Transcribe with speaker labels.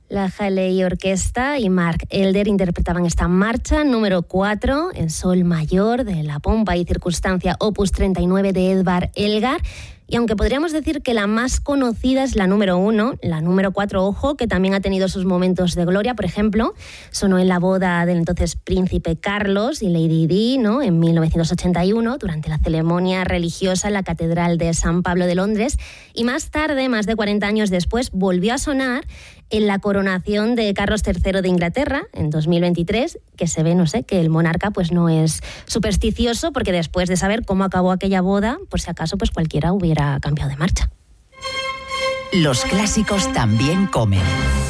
Speaker 1: La Halley Orquesta y Mark Elder interpretaban esta marcha número 4 en sol mayor de La pompa y circunstancia opus 39 de Edvard Elgar. Y aunque podríamos decir que la más conocida es la número 1, la número 4, ojo, que también ha tenido sus momentos de gloria. Por ejemplo, sonó en la boda del entonces príncipe Carlos y Lady Di, ¿no?, en 1981, durante la ceremonia religiosa en la Catedral de San Pablo de Londres. Y más tarde, más de 40 años después, volvió a sonar en la coronación de Carlos III de Inglaterra en 2023, que se ve, no sé, que el monarca pues no es supersticioso, porque después de saber cómo acabó aquella boda, por si acaso pues cualquiera hubiera cambiado de marcha.
Speaker 2: Los clásicos también comen.